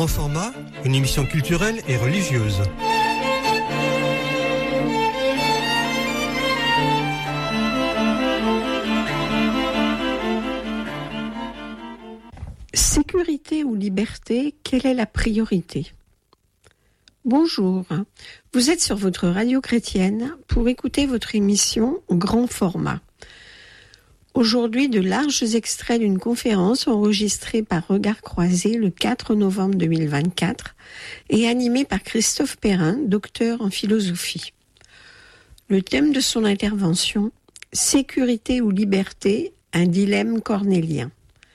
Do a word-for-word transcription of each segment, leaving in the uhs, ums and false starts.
Grand format, une émission culturelle et religieuse. Sécurité ou liberté, quelle est la priorité ? Bonjour, vous êtes sur votre radio chrétienne pour écouter votre émission Grand format. Aujourd'hui, de larges extraits d'une conférence enregistrée par Regard Croisé le quatre novembre deux mille vingt-quatre et animée par Christophe Perrin, docteur en philosophie. Le thème de son intervention, Sécurité ou liberté, un dilemme cornélien.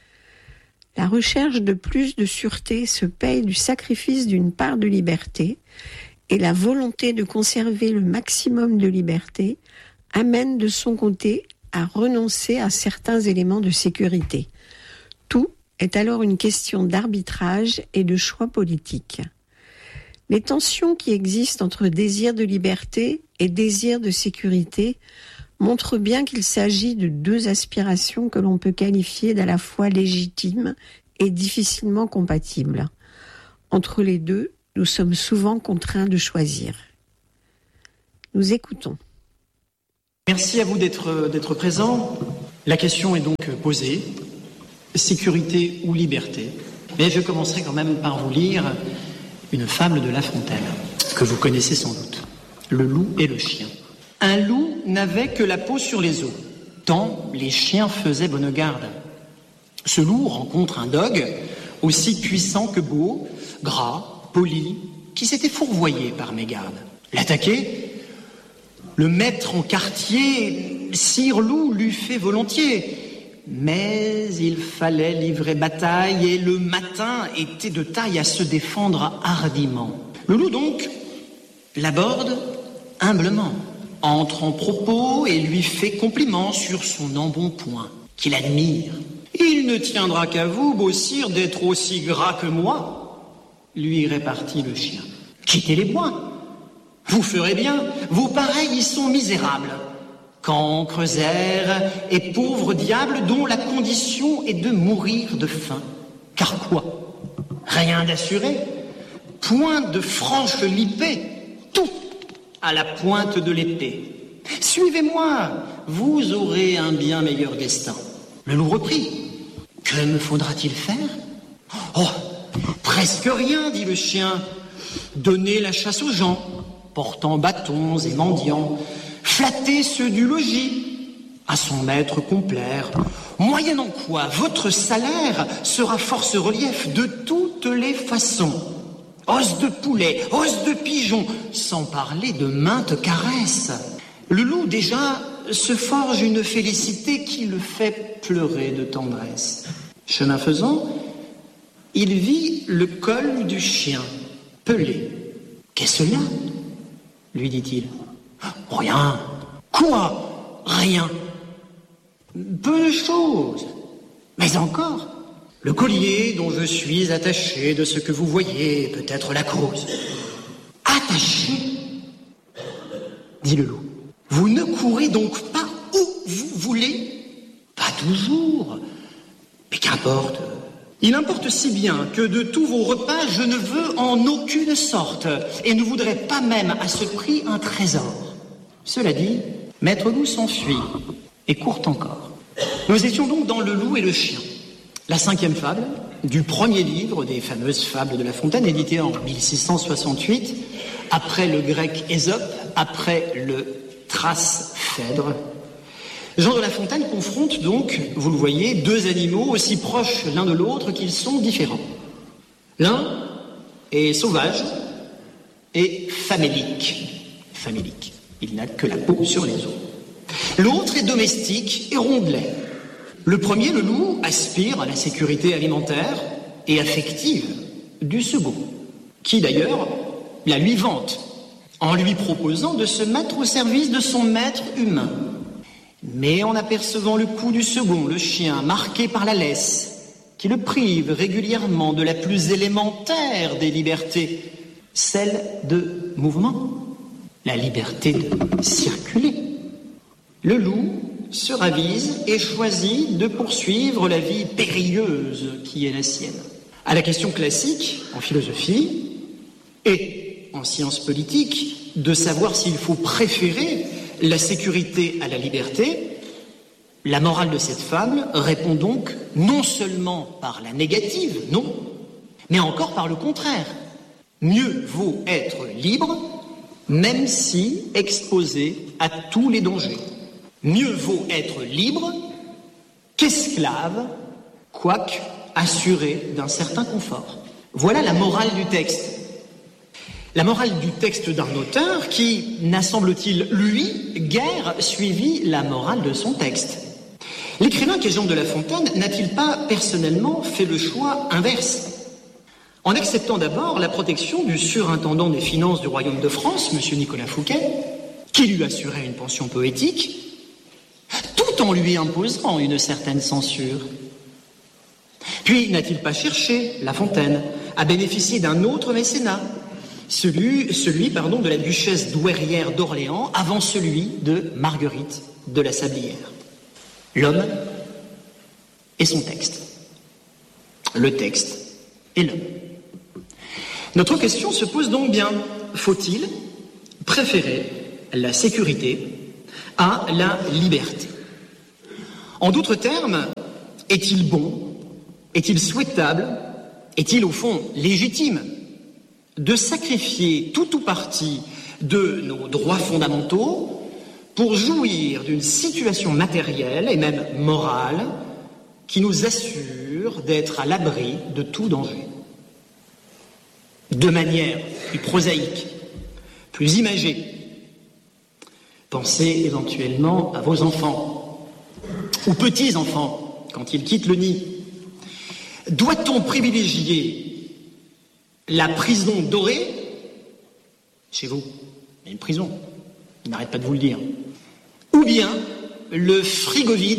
La recherche de plus de sûreté se paye du sacrifice d'une part de liberté et la volonté de conserver le maximum de liberté amène de son côté à renoncer à certains éléments de sécurité. Tout est alors une question d'arbitrage et de choix politique. Les tensions qui existent entre désir de liberté et désir de sécurité montrent bien qu'il s'agit de deux aspirations que l'on peut qualifier d'à la fois légitimes et difficilement compatibles. Entre les deux, nous sommes souvent contraints de choisir. Nous écoutons. Merci à vous d'être, d'être présents. La question est donc posée, sécurité ou liberté ? Mais je commencerai quand même par vous lire une fable de La Fontaine, que vous connaissez sans doute. Le loup et le chien. Un loup n'avait que la peau sur les os, tant les chiens faisaient bonne garde. Ce loup rencontre un dogue, aussi puissant que beau, gras, poli, qui s'était fourvoyé par mégarde. L'attaquer, le mettre en quartier, sire loup l'eût fait volontiers. Mais il fallait livrer bataille et le matin était de taille à se défendre hardiment. Le loup donc l'aborde humblement, entre en propos et lui fait compliment sur son embonpoint, qu'il admire. Il ne tiendra qu'à vous, beau sire, d'être aussi gras que moi, lui répartit le chien. Quittez les bois, vous ferez bien, vos pareils y sont misérables. Cancres, airs et pauvres diables dont la condition est de mourir de faim. Car quoi ? Rien d'assuré, point de franche lippée, tout à la pointe de l'épée. Suivez-moi, vous aurez un bien meilleur destin. Le loup reprit. Que me faudra-t-il faire ? Oh, presque rien, dit le chien. Donner la chasse aux gens, portant bâtons et mendiants, flatter ceux du logis, à son maître complaire, moyennant quoi votre salaire sera force relief de toutes les façons. Os de poulet, os de pigeon, sans parler de maintes caresses. Le loup, déjà, se forge une félicité qui le fait pleurer de tendresse. Chemin faisant, il vit le col du chien, pelé. « Qu'est-ce là ?» lui dit-il. « Rien. »« Quoi ? Rien. Peu de choses. Mais encore. Le collier dont je suis attaché de ce que vous voyez peut être la cause. »« Attaché ?» dit le loup. « Vous ne courez donc pas où vous voulez ? Pas toujours. Mais qu'importe. Il importe si bien que de tous vos repas, je ne veux en aucune sorte et ne voudrais pas même à ce prix un trésor. » Cela dit, Maître Loup s'enfuit et court encore. Nous étions donc dans Le loup et le chien, la cinquième fable du premier livre des fameuses fables de La Fontaine, édité en mille six cent soixante-huit, après le grec Ésope, après le Thrace Phèdre. Jean de La Fontaine confronte donc, vous le voyez, deux animaux aussi proches l'un de l'autre qu'ils sont différents. L'un est sauvage et famélique. Famélique. Il n'a que la peau sur les os. L'autre est domestique et rondelet. Le premier, le loup, aspire à la sécurité alimentaire et affective du second, qui d'ailleurs la lui vante en lui proposant de se mettre au service de son maître humain. Mais en apercevant le coup du second, le chien, marqué par la laisse, qui le prive régulièrement de la plus élémentaire des libertés, celle de mouvement, la liberté de circuler. Le loup se ravise et choisit de poursuivre la vie périlleuse qui est la sienne. à la question classique en philosophie et en sciences politiques de savoir s'il faut préférer la sécurité à la liberté, la morale de cette fable répond donc non seulement par la négative, non, mais encore par le contraire. Mieux vaut être libre, même si exposé à tous les dangers. Mieux vaut être libre qu'esclave, quoique assuré d'un certain confort. Voilà la morale du texte. La morale du texte d'un auteur qui n'a, semble-t-il, lui, guère suivi la morale de son texte. L'écrivain qu'est Jean de La Fontaine n'a-t-il pas personnellement fait le choix inverse ? En acceptant d'abord la protection du surintendant des finances du royaume de France, M. Nicolas Fouquet, qui lui assurait une pension poétique, tout en lui imposant une certaine censure. Puis n'a-t-il pas cherché, La Fontaine, à bénéficier d'un autre mécénat, celui, celui pardon, de la duchesse douairière d'Orléans, avant celui de Marguerite de la Sablière. L'homme et son texte. Le texte et l'homme. Notre question se pose donc bien. Faut-il préférer la sécurité à la liberté ? En d'autres termes, est-il bon, est-il souhaitable, est-il au fond légitime de sacrifier tout ou partie de nos droits fondamentaux pour jouir d'une situation matérielle et même morale qui nous assure d'être à l'abri de tout danger ? De manière plus prosaïque, plus imagée, pensez éventuellement à vos enfants ou petits-enfants quand ils quittent le nid. Doit-on privilégier la prison dorée chez vous? Il y a une prison, il n'arrête pas de vous le dire. Ou bien le frigo vide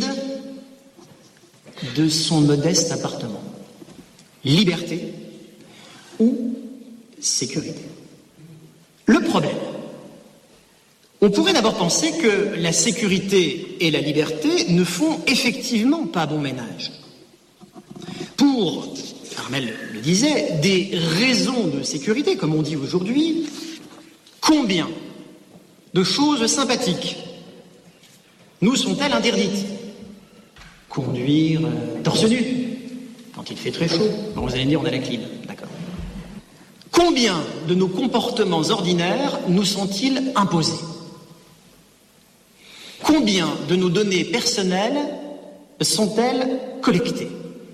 de son modeste appartement. Liberté ou sécurité. Le problème, on pourrait d'abord penser que la sécurité et la liberté ne font effectivement pas bon ménage. Pour, Armel le disait, des raisons de sécurité, comme on dit aujourd'hui, combien de choses sympathiques nous sont-elles interdites ? Conduire euh, torse nu, quand il fait très chaud. Bon, vous allez me dire, on a la clim, d'accord. Combien de nos comportements ordinaires nous sont-ils imposés ? Combien de nos données personnelles sont-elles collectées ?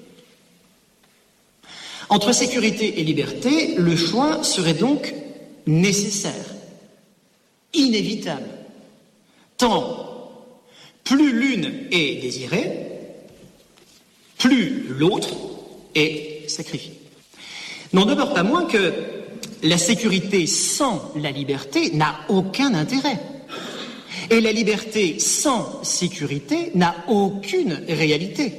Entre sécurité et liberté, le choix serait donc nécessaire, inévitable, tant plus l'une est désirée, plus l'autre est sacrifiée. N'en demeure pas moins que la sécurité sans la liberté n'a aucun intérêt. Et la liberté sans sécurité n'a aucune réalité.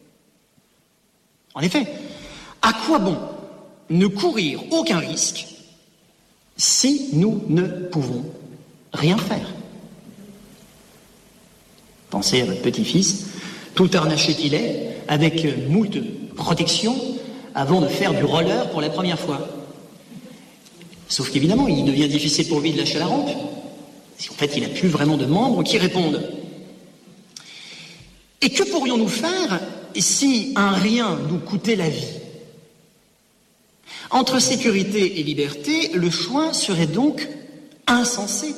En effet, à quoi bon ne courir aucun risque si nous ne pouvons rien faire ? Pensez à votre petit-fils, tout harnaché qu'il est, avec moult protection, avant de faire du roller pour la première fois. Sauf qu'évidemment, il devient difficile pour lui de lâcher la rampe, parce qu'en fait, il n'a plus vraiment de membres qui répondent. Et que pourrions-nous faire si un rien nous coûtait la vie ? Entre sécurité et liberté, le choix serait donc insensé.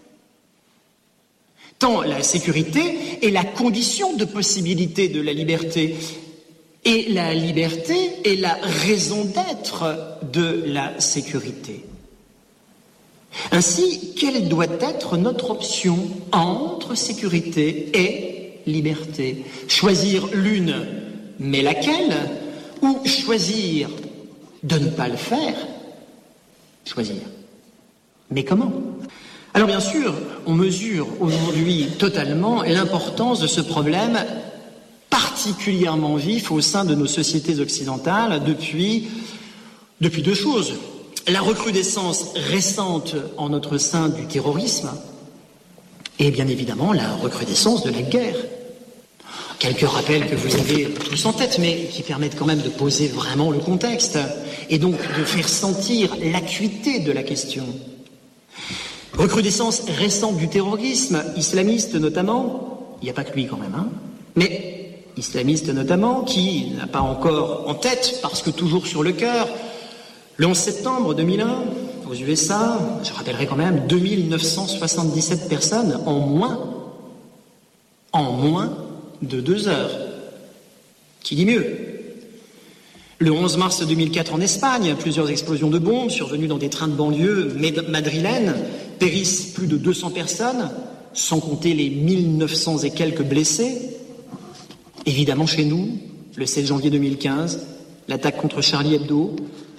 Tant la sécurité est la condition de possibilité de la liberté, et la liberté est la raison d'être de la sécurité. Ainsi, quelle doit être notre option entre sécurité et liberté ? Choisir l'une, mais laquelle ? Ou choisir de ne pas le faire ? Choisir. Mais comment ? Alors bien sûr, on mesure aujourd'hui totalement l'importance de ce problème particulièrement vif au sein de nos sociétés occidentales depuis, depuis deux choses. La recrudescence récente en notre sein du terrorisme et bien évidemment la recrudescence de la guerre. Quelques rappels que vous avez tous en tête, mais qui permettent quand même de poser vraiment le contexte et donc de faire sentir l'acuité de la question. Recrudescence récente du terrorisme, islamiste notamment, il n'y a pas que lui quand même, hein, mais islamiste notamment, qui n'a pas encore en tête, parce que toujours sur le cœur, le onze septembre deux mille un, aux U S A, je rappellerai quand même, deux mille neuf cent soixante-dix-sept personnes en moins, en moins de deux heures. Qui dit mieux? Le onze mars deux mille quatre en Espagne, plusieurs explosions de bombes survenues dans des trains de banlieue madrilènes, périssent plus de deux cents personnes, sans compter les mille neuf cents et quelques blessés. Évidemment chez nous, le sept janvier deux mille quinze, l'attaque contre Charlie Hebdo.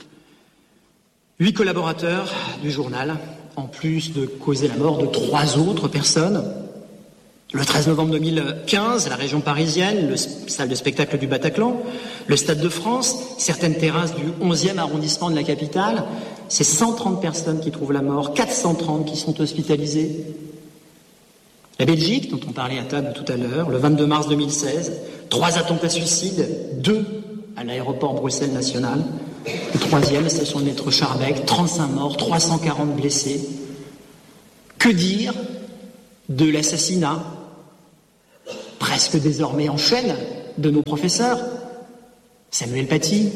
Huit collaborateurs du journal, en plus de causer la mort de trois autres personnes. Le treize novembre deux mille quinze, la région parisienne, le salle de spectacle du Bataclan, le Stade de France, certaines terrasses du onzième arrondissement de la capitale, c'est cent trente personnes qui trouvent la mort, quatre cent trente qui sont hospitalisées. La Belgique, dont on parlait à table tout à l'heure, le vingt-deux mars deux mille seize, trois attentats suicides, deux à l'aéroport Bruxelles National. Le troisième, station de métro Schaerbeek, trente-cinq morts, trois cent quarante blessés. Que dire de l'assassinat, presque désormais en chaîne, de nos professeurs, Samuel Paty,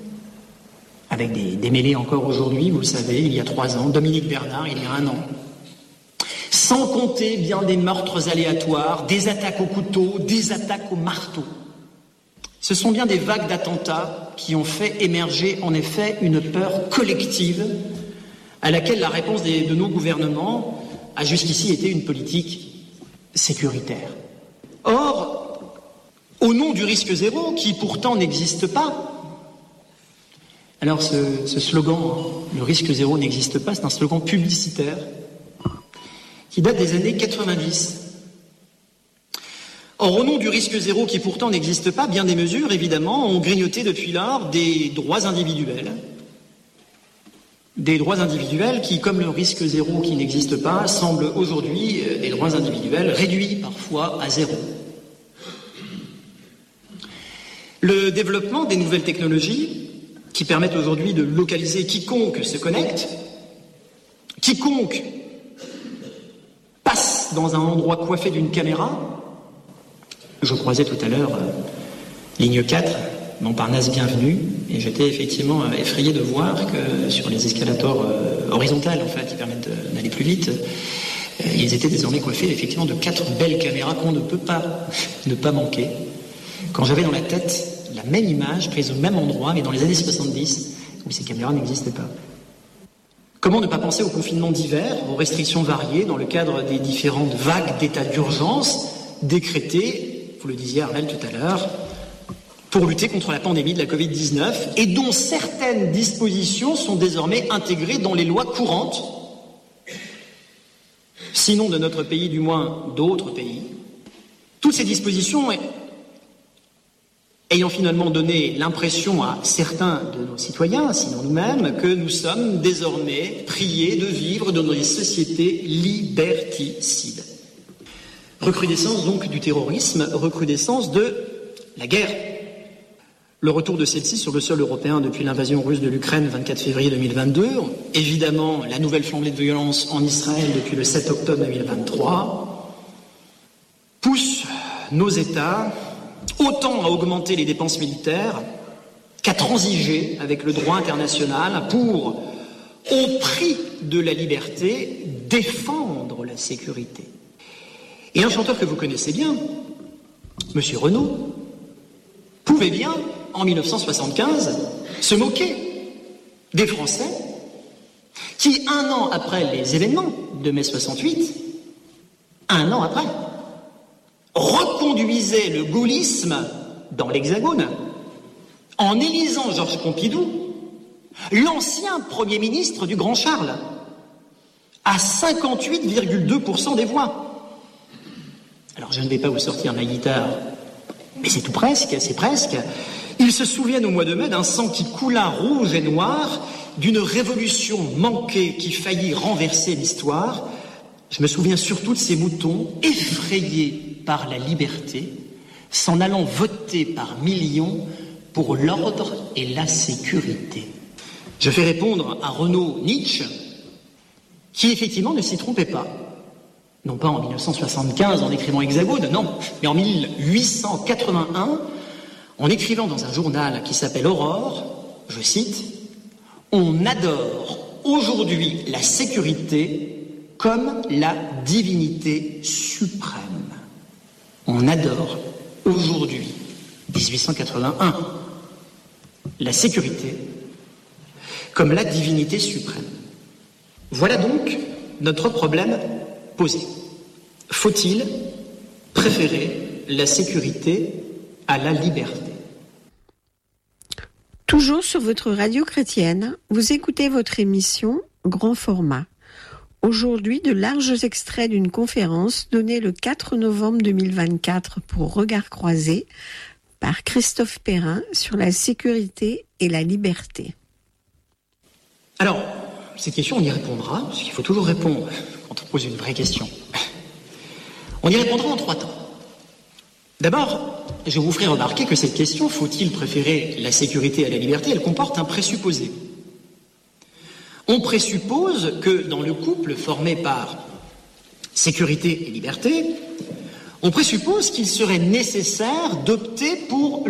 avec des démêlés encore aujourd'hui, vous le savez, il y a trois ans, Dominique Bernard, il y a un an. Sans compter bien des meurtres aléatoires, des attaques au couteau, des attaques au marteau. Ce sont bien des vagues d'attentats qui ont fait émerger en effet une peur collective à laquelle la réponse des, de nos gouvernements a jusqu'ici été une politique sécuritaire. Or, au nom du risque zéro, qui pourtant n'existe pas, alors ce, ce slogan, le risque zéro n'existe pas, c'est un slogan publicitaire qui date des années quatre-vingt-dix. Or, au nom du risque zéro qui pourtant n'existe pas, bien des mesures, évidemment, ont grignoté depuis lors des droits individuels. Des droits individuels qui, comme le risque zéro qui n'existe pas, semblent aujourd'hui des droits individuels réduits parfois à zéro. Le développement des nouvelles technologies qui permettent aujourd'hui de localiser quiconque se connecte, quiconque passe dans un endroit coiffé d'une caméra. Je croisais tout à l'heure euh, ligne quatre, Montparnasse Bienvenue, et j'étais effectivement euh, effrayé de voir que sur les escalators euh, horizontales, en fait, qui permettent d'aller plus vite, euh, ils étaient désormais coiffés effectivement de quatre belles caméras qu'on ne peut pas ne pas manquer. Quand j'avais dans la tête la même image prise au même endroit, mais dans les années soixante-dix, où ces caméras n'existaient pas. Comment ne pas penser au confinement d'hiver, aux restrictions variées dans le cadre des différentes vagues d'état d'urgence décrétées, vous le disiez Armelle tout à l'heure, pour lutter contre la pandémie de la covid dix-neuf, et dont certaines dispositions sont désormais intégrées dans les lois courantes, sinon de notre pays, du moins d'autres pays. Toutes ces dispositions ayant finalement donné l'impression à certains de nos citoyens, sinon nous-mêmes, que nous sommes désormais priés de vivre dans des sociétés liberticides. Recrudescence donc du terrorisme, recrudescence de la guerre. Le retour de celle-ci sur le sol européen depuis l'invasion russe de l'Ukraine vingt-quatre février deux mille vingt-deux, évidemment la nouvelle flambée de violence en Israël depuis le sept octobre deux mille vingt-trois, pousse nos États autant à augmenter les dépenses militaires qu'à transiger avec le droit international pour, au prix de la liberté, défendre la sécurité. Et un chanteur que vous connaissez bien, Monsieur Renaud, pouvait bien, en mille neuf cent soixante-quinze, se moquer des Français qui, un an après les événements de mai soixante-huit, un an après, reconduisaient le gaullisme dans l'Hexagone en élisant Georges Pompidou, l'ancien Premier ministre du Grand Charles, à cinquante-huit virgule deux pour cent des voix. Alors je ne vais pas vous sortir ma guitare, mais c'est tout presque, c'est presque. Ils se souviennent au mois de mai d'un sang qui coula rouge et noir, d'une révolution manquée qui faillit renverser l'histoire. Je me souviens surtout de ces moutons effrayés par la liberté, s'en allant voter par millions pour l'ordre et la sécurité. Je fais répondre à Renaud Nietzsche, qui effectivement ne s'y trompait pas. Non pas en mille neuf cent soixante-quinze en écrivant Hexagone, non, mais en mille huit cent quatre-vingt-un, en écrivant dans un journal qui s'appelle Aurore, je cite, « On adore aujourd'hui la sécurité comme la divinité suprême. » On adore aujourd'hui, dix-huit cent quatre-vingt-un, la sécurité comme la divinité suprême. Voilà donc notre problème posé. Faut-il préférer la sécurité à la liberté ? Toujours sur votre radio chrétienne, vous écoutez votre émission Grand Format. Aujourd'hui, de larges extraits d'une conférence donnée le quatre novembre deux mille vingt-quatre pour Regard Croisé par Christophe Perrin sur la sécurité et la liberté. Alors, cette question, on y répondra, parce qu'il faut toujours répondre quand on pose une vraie question. On y répondra en trois temps. D'abord, je vous ferai remarquer que cette question, faut-il préférer la sécurité à la liberté, elle comporte un présupposé. On présuppose que dans le couple formé par sécurité et liberté, on présuppose qu'il serait nécessaire d'opter pour